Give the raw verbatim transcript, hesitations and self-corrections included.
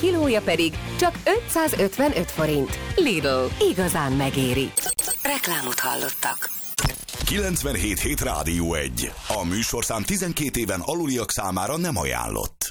kilója pedig csak ötszázötvenöt forint. Lidl, igazán megéri. Reklámot hallottak. kilencvenhét hét Rádió egy. A műsorszám tizenkét éven aluliak számára nem ajánlott.